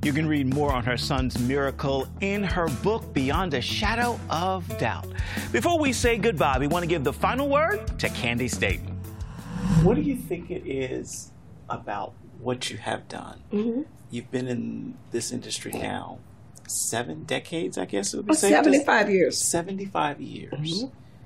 You can read more on her son's miracle in her book, Beyond a Shadow of Doubt. Before we say goodbye, we want to give the final word to Candi Staton. What do you think it is about what you have done? Mm-hmm. You've been in this industry now 7 decades, I guess it would be safe 75 years. 75 years. Mm-hmm.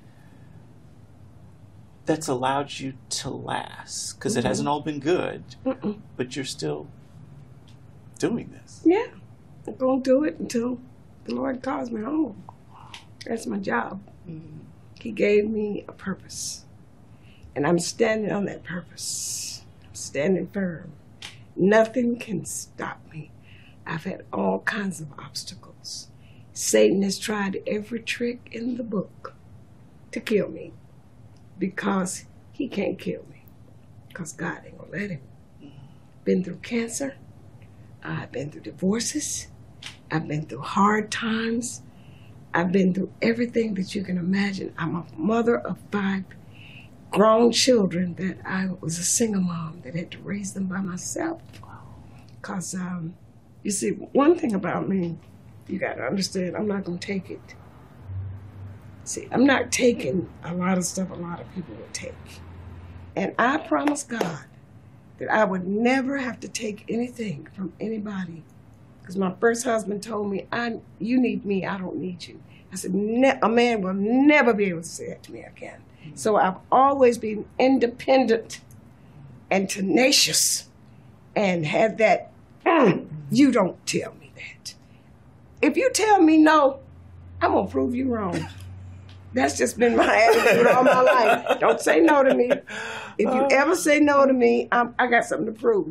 That's allowed you to last, because it hasn't all been good, but you're still doing this. Yeah, I'm going to do it until the Lord calls me home. That's my job. Mm-hmm. He gave me a purpose, and I'm standing on that purpose. I'm standing firm. Nothing can stop me. I've had all kinds of obstacles. Satan has tried every trick in the book to kill me, because he can't kill me, because God ain't gonna let him. Been through cancer. I've been through divorces. I've been through hard times. I've been through everything that you can imagine. I'm a mother of 5 grown children that I was a single mom that had to raise them by myself. Because, you see, one thing about me, you got to understand, I'm not going to take it. See, I'm not taking a lot of stuff a lot of people would take. And I promised God that I would never have to take anything from anybody. Because my first husband told me, you need me, I don't need you. I said, a man will never be able to say that to me again. So I've always been independent and tenacious and had that, you don't tell me that. If you tell me no, I'm going to prove you wrong. That's just been my attitude all my life. Don't say no to me. If you ever say no to me, I got something to prove.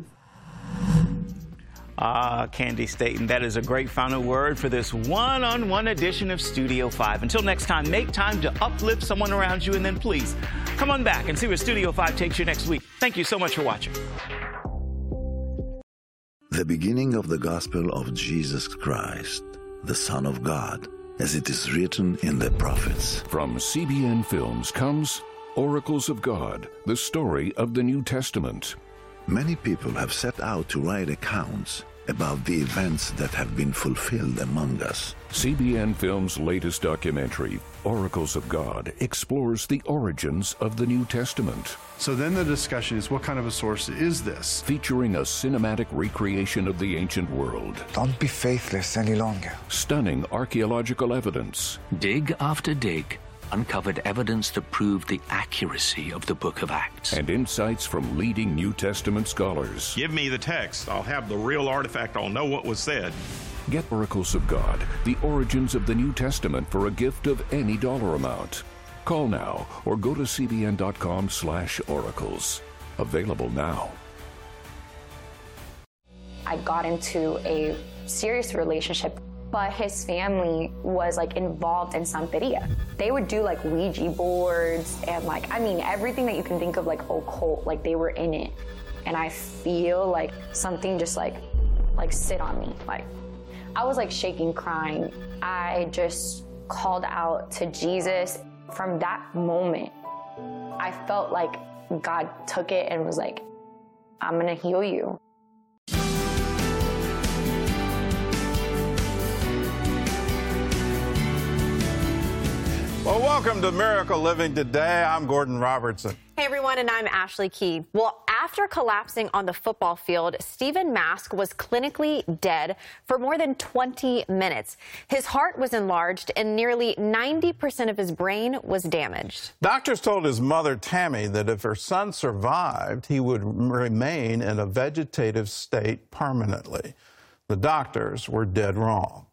Candi Staton, that is a great final word for this one-on-one edition of Studio 5. Until next time, make time to uplift someone around you, and then please come on back and see where Studio 5 takes you next week. Thank you so much for watching. The beginning of the gospel of Jesus Christ, the Son of God, as it is written in the prophets. From CBN Films comes Oracles of God, the story of the New Testament. Many people have set out to write accounts about the events that have been fulfilled among us. CBN Films' latest documentary, Oracles of God, explores the origins of the New Testament. So then the discussion is, what kind of a source is this? Featuring a cinematic recreation of the ancient world. Don't be faithless any longer. Stunning archaeological evidence. Dig after dig uncovered evidence that proved the accuracy of the Book of Acts. And insights from leading New Testament scholars. Give me the text. I'll have the real artifact. I'll know what was said. Get Oracles of God, the origins of the New Testament for a gift of any dollar amount. Call now or go to cbn.com/oracles. Available now. I got into a serious relationship, but his family was like involved in Santeria. They would do like Ouija boards and like, I mean, everything that you can think of like occult, like they were in it. And I feel like something just like sit on me. Like I was like shaking, crying. I just called out to Jesus. From that moment, I felt like God took it and was like, I'm gonna heal you. Well, welcome to Miracle Living Today. I'm Gordon Robertson. Hey, everyone, and I'm Ashley Key. Well, after collapsing on the football field, Stephen Mask was clinically dead for more than 20 minutes. His heart was enlarged, and nearly 90% of his brain was damaged. Doctors told his mother, Tammy, that if her son survived, he would remain in a vegetative state permanently. The doctors were dead wrong.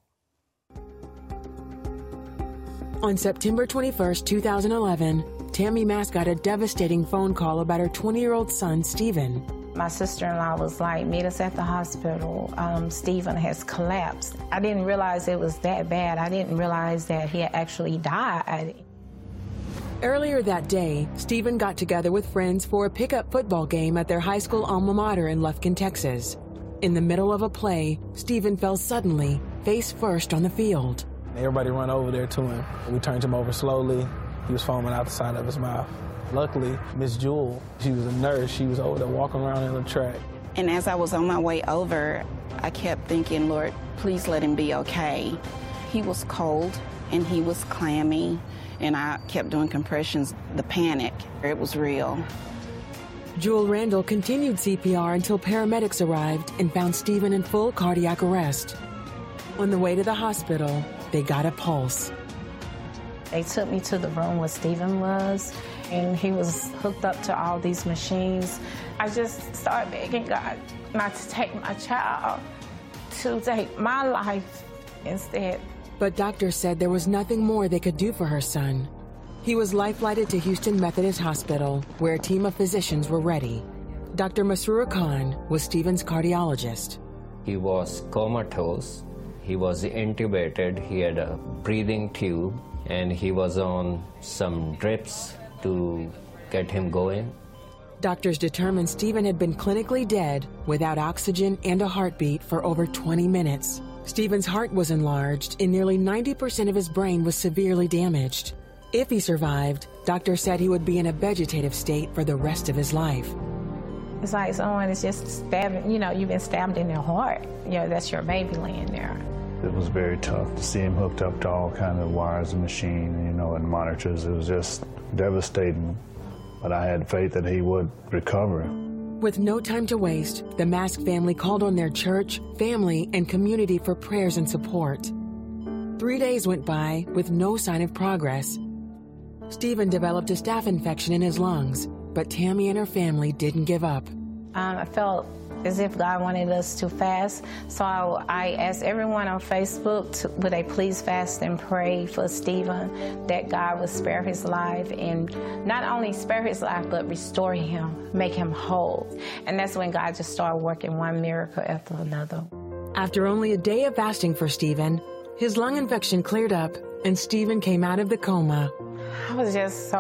On September 21st, 2011, Tammy Mask got a devastating phone call about her 20-year-old son, Stephen. My sister-in-law was like, meet us at the hospital. Stephen has collapsed. I didn't realize it was that bad. I didn't realize that he had actually died. Earlier that day, Stephen got together with friends for a pickup football game at their high school alma mater in Lufkin, Texas. In the middle of a play, Stephen fell suddenly, face first on the field. Everybody run over there to him. We turned him over slowly. He was foaming out the side of his mouth. Luckily, Miss Jewel, she was a nurse. She was over there walking around in the track. And as I was on my way over, I kept thinking, Lord, please let him be okay. He was cold and he was clammy, and I kept doing compressions. The panic, it was real. Jewel Randall continued CPR until paramedics arrived and found Stephen in full cardiac arrest. On the way to the hospital, they got a pulse. They took me to the room where Stephen was, and he was hooked up to all these machines. I just started begging God not to take my child, to take my life instead. But doctors said there was nothing more they could do for her son. He was life-flighted to Houston Methodist Hospital, where a team of physicians were ready. Dr. Masroor Khan was Stephen's cardiologist. He was comatose. He was intubated. He had a breathing tube, and he was on some drips to get him going. Doctors determined Stephen had been clinically dead without oxygen and a heartbeat for over 20 minutes. Stephen's heart was enlarged, and nearly 90% of his brain was severely damaged. If he survived, doctors said he would be in a vegetative state for the rest of his life. It's like someone is just stabbing, you've been stabbed in your heart. That's your baby laying there. It was very tough to see him hooked up to all kinds of wires and machine, and monitors. It was just devastating. But I had faith that he would recover. With no time to waste, the Mask family called on their church, family, and community for prayers and support. 3 days went by with no sign of progress. Stephen developed a staph infection in his lungs, but Tammy and her family didn't give up. I felt as if God wanted us to fast, so I asked everyone on Facebook, would they please fast and pray for Stephen, that God would spare his life, and not only spare his life, but restore him, make him whole. And that's when God just started working one miracle after another. After only a day of fasting for Stephen, his lung infection cleared up, and Stephen came out of the coma. I was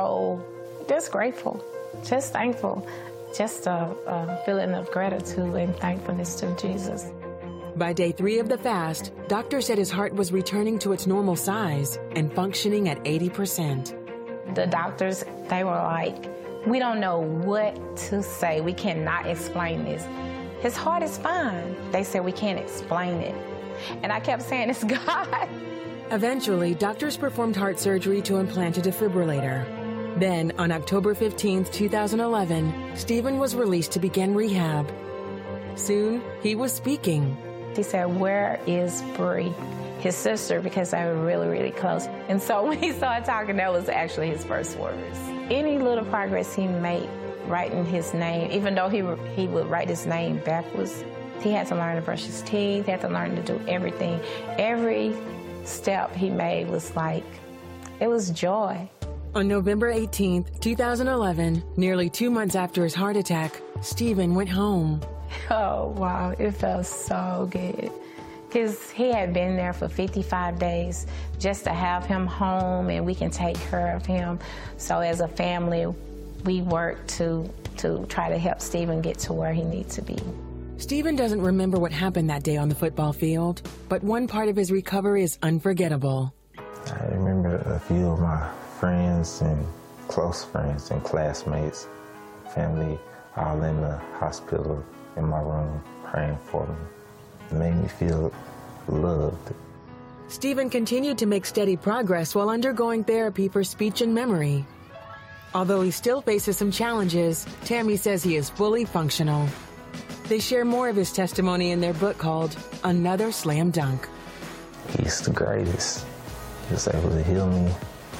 just grateful, just thankful, just a feeling of gratitude and thankfulness to Jesus. By day 3 of the fast, doctors said his heart was returning to its normal size and functioning at 80%. The doctors, they were like, we don't know what to say. We cannot explain this. His heart is fine. They said we can't explain it. And I kept saying, it's God. Eventually, doctors performed heart surgery to implant a defibrillator. Then, on October 15, 2011, Stephen was released to begin rehab. Soon, he was speaking. He said, "Where is Bree?" His sister, because they were really, really close. And so when he started talking, that was actually his first words. Any little progress he made writing his name, even though he would write his name backwards, he had to learn to brush his teeth, he had to learn to do everything. Every step he made was like, it was joy. On November 18, 2011, nearly 2 months after his heart attack, Stephen went home. Oh, wow, it felt so good. Because he had been there for 55 days just to have him home and we can take care of him. So as a family, we worked to try to help Stephen get to where he needs to be. Stephen doesn't remember what happened that day on the football field, but one part of his recovery is unforgettable. I remember a few of my friends and close friends and classmates, family, all in the hospital in my room praying for me. It made me feel loved. Stephen continued to make steady progress while undergoing therapy for speech and memory. Although he still faces some challenges, Tammy says he is fully functional. They share more of his testimony in their book called Another Slam Dunk. He's the greatest. He was able to heal me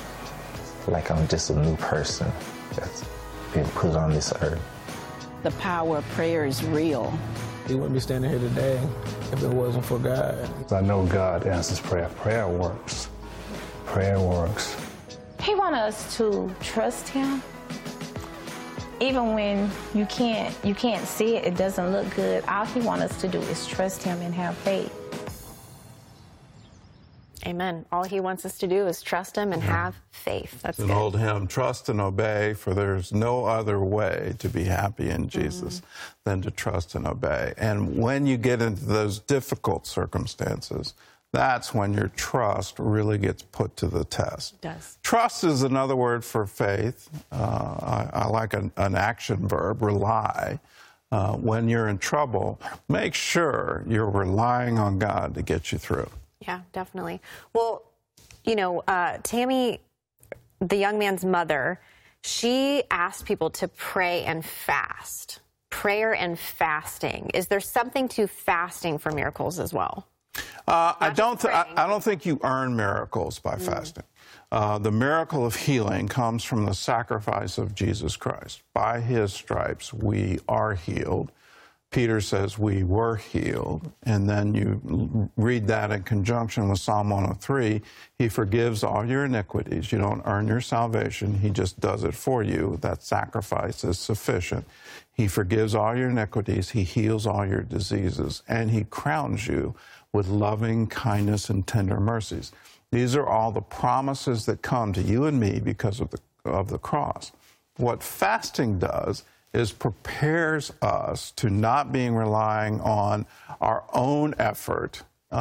like I'm just a new person that's been put on this earth. The power of prayer is real. He wouldn't be standing here today if it wasn't for God. I know God answers prayer. Prayer works. Prayer works. He wants us to trust him. Even when you can't see it, it doesn't look good. All he wants us to do is trust him and have faith. Amen. All he wants us to do is trust him and have faith. That's an old hymn, trust and obey, for there's no other way to be happy in Jesus than to trust and obey. And when you get into those difficult circumstances, that's when your trust really gets put to the test. It does. Trust is another word for faith. I like an action verb, rely. when you're in trouble, make sure you're relying on God to get you through. Yeah, definitely. Well, you know, Tammy, the young man's mother, she asked people to pray and fast. Prayer and fasting. Is there something to fasting for miracles as well? I don't think you earn miracles by fasting. The miracle of healing comes from the sacrifice of Jesus Christ. By his stripes, we are healed. Peter says we were healed. And then you read that in conjunction with Psalm 103. He forgives all your iniquities. You don't earn your salvation. He just does it for you. That sacrifice is sufficient. He forgives all your iniquities. He heals all your diseases. And he crowns you with loving kindness and tender mercies. These are all the promises that come to you and me because of the cross. What fasting does is prepares us to not being relying on our own effort.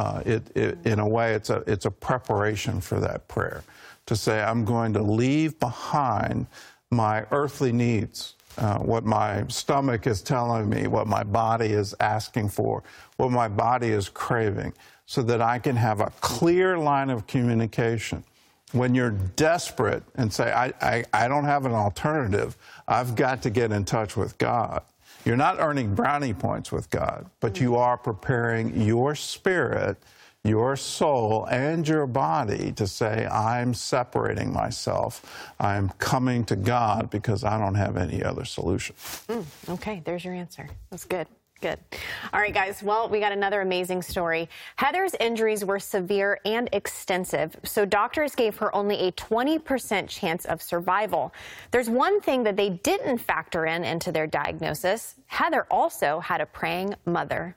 In a way, it's a preparation for that prayer. To say, I'm going to leave behind my earthly needs, what my stomach is telling me, what my body is asking for, what my body is craving, so that I can have a clear line of communication. When you're desperate and say, I don't have an alternative, I've got to get in touch with God. You're not earning brownie points with God, but you are preparing your spirit, your soul, and your body to say, I'm separating myself. I'm coming to God because I don't have any other solution. Okay, there's your answer. That's good. Good. All right, guys. Well, we got another amazing story. Heather's injuries were severe and extensive, so doctors gave her only a 20% chance of survival. There's one thing that they didn't factor into their diagnosis. Heather also had a praying mother.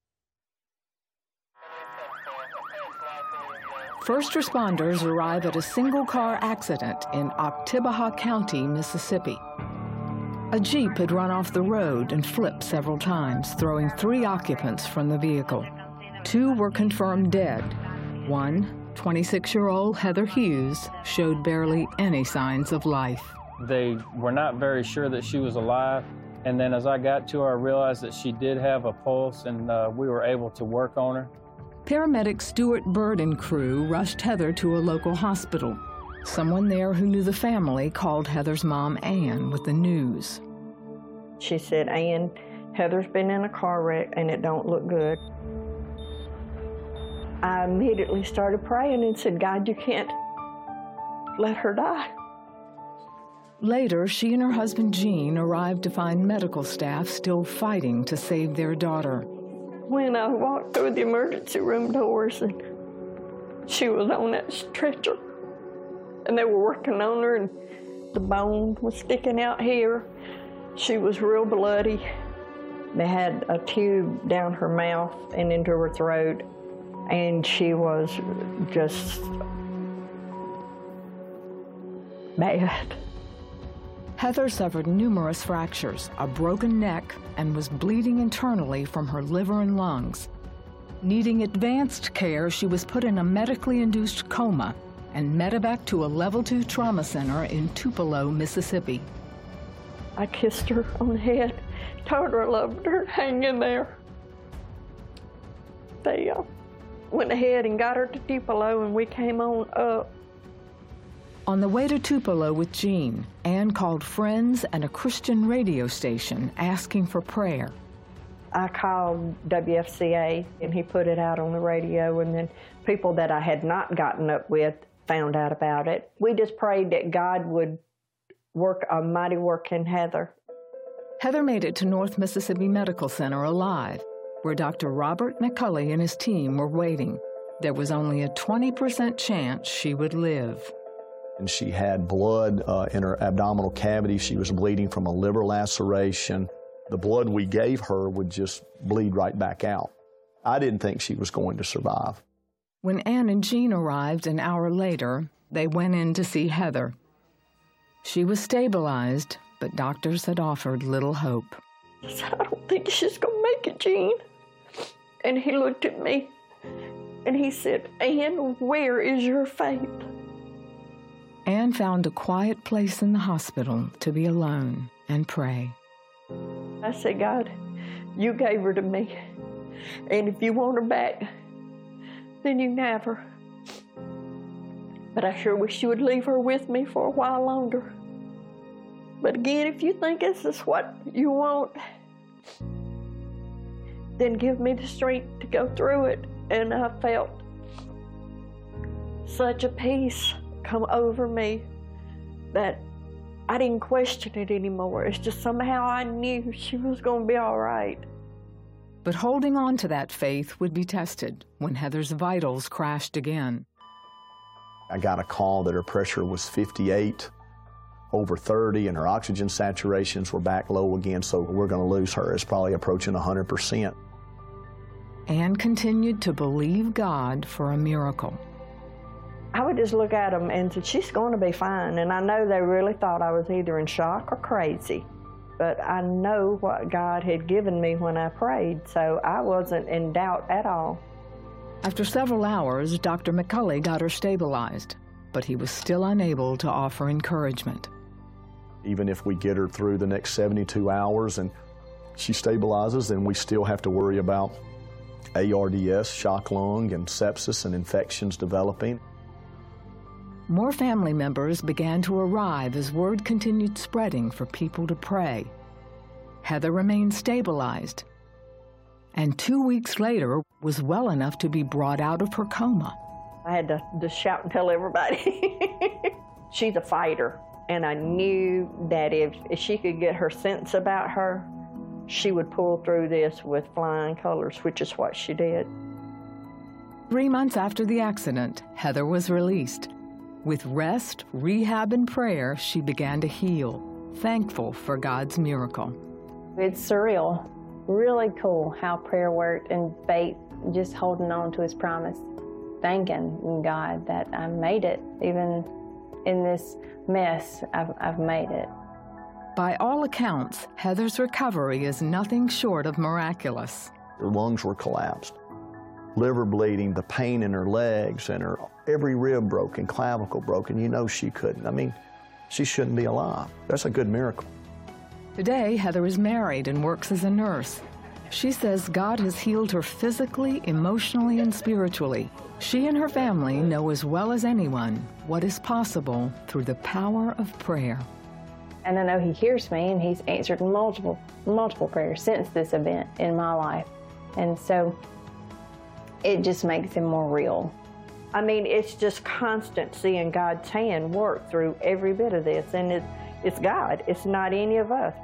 First responders arrive at a single-car accident in Oktibbeha County, Mississippi. A Jeep had run off the road and flipped several times, throwing 3 occupants from the vehicle. 2 were confirmed dead. One, 26-year-old Heather Hughes, showed barely any signs of life. They were not very sure that she was alive. And then as I got to her, I realized that she did have a pulse, and we were able to work on her. Paramedic Stuart Bird and crew rushed Heather to a local hospital. Someone there who knew the family called Heather's mom, Ann, with the news. She said, Ann, Heather's been in a car wreck and it don't look good. I immediately started praying and said, God, you can't let her die. Later, she and her husband, Gene, arrived to find medical staff still fighting to save their daughter. When I walked through the emergency room doors and she was on that stretcher, and they were working on her, and the bone was sticking out here. She was real bloody. They had a tube down her mouth and into her throat, and she was just bad. Heather suffered numerous fractures, a broken neck, and was bleeding internally from her liver and lungs. Needing advanced care, she was put in a medically induced coma and medevac to a Level 2 trauma center in Tupelo, Mississippi. I kissed her on the head, told her I loved her, hang in there. They went ahead and got her to Tupelo, and we came on up. On the way to Tupelo with Gene, Ann called friends and a Christian radio station asking for prayer. I called WFCA, and he put it out on the radio, and then people that I had not gotten up with found out about it. We just prayed that God would work a mighty work in Heather. Heather made it to North Mississippi Medical Center alive, where Dr. Robert McCulley and his team were waiting. There was only a 20% chance she would live. And she had blood in her abdominal cavity. She was bleeding from a liver laceration. The blood we gave her would just bleed right back out. I didn't think she was going to survive. When Ann and Gene arrived an hour later, they went in to see Heather. She was stabilized, but doctors had offered little hope. I said, I don't think she's going to make it, Gene. And he looked at me, and he said, Ann, where is your faith? Ann found a quiet place in the hospital to be alone and pray. I said, God, You gave her to me. And if you want her back, then you can have her. But I sure wish you would leave her with me for a while longer. But again, if you think this is what you want, then give me the strength to go through it. And I felt such a peace come over me that I didn't question it anymore. It's just somehow I knew she was going to be all right. But holding on to that faith would be tested when Heather's vitals crashed again. I got a call that her pressure was 58 over 30, and her oxygen saturations were back low again, so we're going to lose her. It's probably approaching 100%. Ann continued to believe God for a miracle. I would just look at them and say, she's going to be fine. And I know they really thought I was either in shock or crazy. But I know what God had given me when I prayed, so I wasn't in doubt at all. After several hours, Dr. McCulley got her stabilized, but he was still unable to offer encouragement. Even if we get her through the next 72 hours and she stabilizes, then we still have to worry about ARDS, shock lung, and sepsis and infections developing. More family members began to arrive as word continued spreading for people to pray. Heather remained stabilized, and 2 weeks later was well enough to be brought out of her coma. I had to shout and tell everybody. She's a fighter, and I knew that if she could get her sense about her, she would pull through this with flying colors, which is what she did. 3 months after the accident, Heather was released. With rest, rehab, and prayer, she began to heal, thankful for God's miracle. It's surreal, really cool how prayer worked and faith, just holding on to His promise, thanking God that I made it. Even in this mess, I've made it. By all accounts, Heather's recovery is nothing short of miraculous. Her lungs were collapsed, liver bleeding, the pain in her legs, and her every rib broken, clavicle broken. You know she couldn't. I mean, she shouldn't be alive. That's a good miracle. Today, Heather is married and works as a nurse. She says God has healed her physically, emotionally, and spiritually. She and her family know as well as anyone what is possible through the power of prayer. And I know He hears me, and He's answered multiple prayers since this event in my life. And so it just makes Him more real. I mean, it's just constant seeing God's hand work through every bit of this, and it's God. It's not any of us.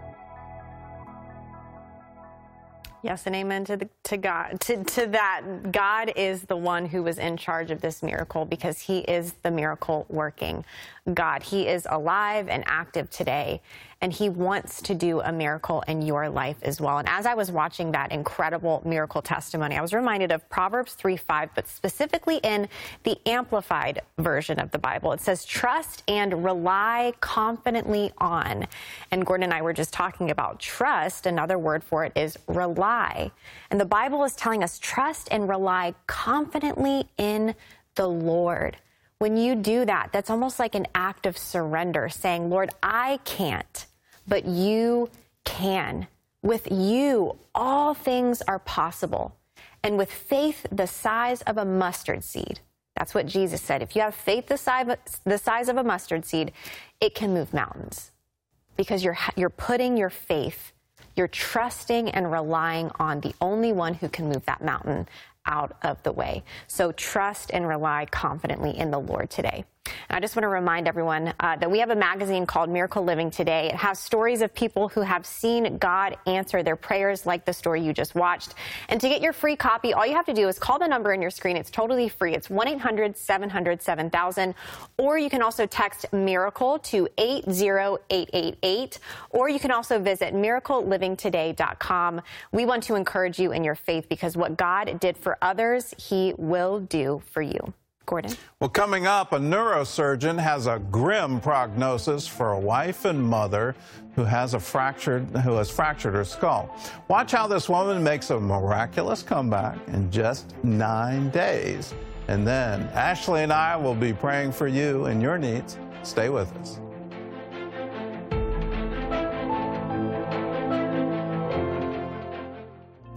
Yes, and amen to God, to that. God is the one who was in charge of this miracle because He is the miracle working God. He is alive and active today, and He wants to do a miracle in your life as well. And as I was watching that incredible miracle testimony, I was reminded of Proverbs 3:5, but specifically in the Amplified version of the Bible. It says, trust and rely confidently on. And Gordon and I were just talking about trust. Another word for it is rely. And the Bible is telling us trust and rely confidently in the Lord. When you do that, that's almost like an act of surrender, saying, Lord, I can't, but you can. With you, all things are possible. And with faith the size of a mustard seed, that's what Jesus said. If you have faith the size of a mustard seed, it can move mountains. Because you're putting your faith, you're trusting and relying on the only one who can move that mountain out of the way. So trust and rely confidently in the Lord today. And I just want to remind everyone that we have a magazine called Miracle Living Today. It has stories of people who have seen God answer their prayers, like the story you just watched. And to get your free copy, all you have to do is call the number in your screen. It's totally free. It's 1-800-700-7000. Or you can also text MIRACLE to 80888. Or you can also visit miraclelivingtoday.com. We want to encourage you in your faith because what God did for others, He will do for you. Gordon? Well, coming up, a neurosurgeon has a grim prognosis for a wife and mother who has fractured her skull. Watch how this woman makes a miraculous comeback in just 9 days. And then Ashley and I will be praying for you and your needs. Stay with us.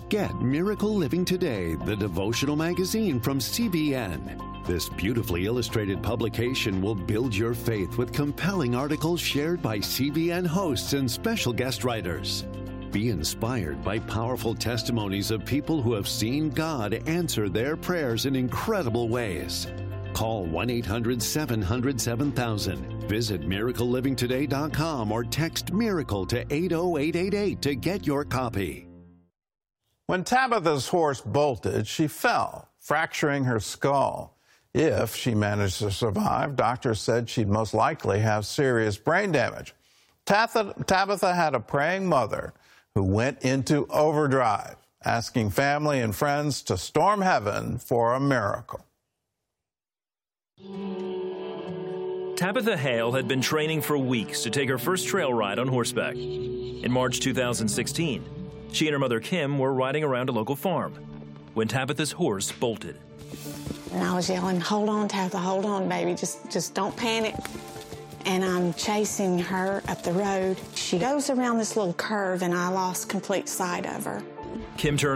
Get Miracle Living Today, the devotional magazine from CBN. This beautifully illustrated publication will build your faith with compelling articles shared by CBN hosts and special guest writers. Be inspired by powerful testimonies of people who have seen God answer their prayers in incredible ways. Call 1-800-700-7000. Visit miraclelivingtoday.com or text MIRACLE to 80888 to get your copy. When Tabitha's horse bolted, she fell, fracturing her skull. If she managed to survive, doctors said she'd most likely have serious brain damage. Tabitha had a praying mother who went into overdrive, asking family and friends to storm heaven for a miracle. Tabitha Hale had been training for weeks to take her first trail ride on horseback. In March 2016, she and her mother Kim were riding around a local farm when Tabitha's horse bolted. And I was yelling, "Hold on, Tabitha, hold on, baby, just don't panic." And I'm chasing her up the road. She goes around this little curve, and I lost complete sight of her. Kim turned